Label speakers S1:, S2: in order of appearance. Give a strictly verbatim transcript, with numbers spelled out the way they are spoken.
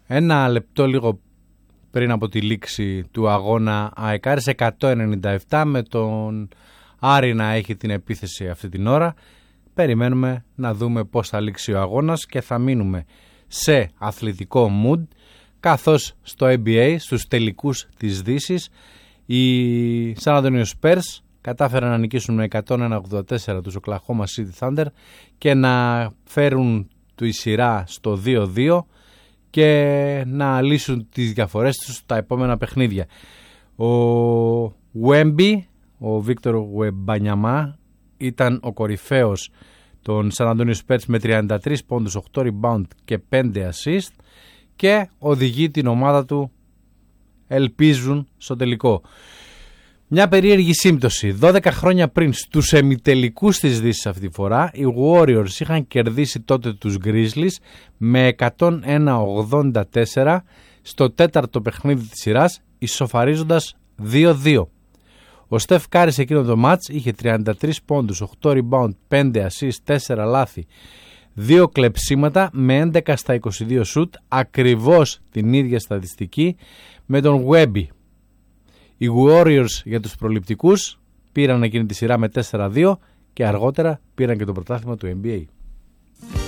S1: Ένα λεπτό λίγο πριν από τη λήξη του αγώνα, ΑΕΚ Άρης εκατόν ενενήντα επτά, με τον Άρη να έχει την επίθεση αυτή την ώρα. Περιμένουμε να δούμε πώς θα λήξει ο αγώνας και θα μείνουμε σε αθλητικό mood, καθώς στο N B A, στους τελικούς της Δύσης, οι San Antonio Spurs κατάφεραν να νικήσουν με εκατόν ένα ογδόντα τέσσερα τους Oklahoma City Thunder και να φέρουν τη σειρά στο δύο δύο και να λύσουν τις διαφορές τους στα επόμενα παιχνίδια. Ο Wemby, ο Βίκτορ Wembanyama, ήταν ο κορυφαίος των San Antonio Spurs με τριάντα τρεις πόντους, οκτώ rebound και πέντε assist, και οδηγεί την ομάδα του, ελπίζουν, στο τελικό. Μια περίεργη σύμπτωση. δώδεκα χρόνια πριν, στους εμιτελικούς της Δύσης αυτή τη φορά, οι Warriors είχαν κερδίσει τότε τους Grizzlies με εκατόν ένα ογδόντα τέσσερα στο τέταρτο παιχνίδι της σειράς, ισοφαρίζοντας δύο δύο. Ο Στεφ Κάρι σε εκείνο το μάτς είχε τριάντα τρεις πόντους, οκτώ rebound, πέντε assist, τέσσερα λάθη, δύο κλεψίματα με έντεκα στα είκοσι δύο σουτ, ακριβώς την ίδια στατιστική με τον Wemby. Οι Warriors για τους προληπτικούς πήραν εκείνη τη σειρά με τέσσερα δύο και αργότερα πήραν και το πρωτάθλημα του N B A.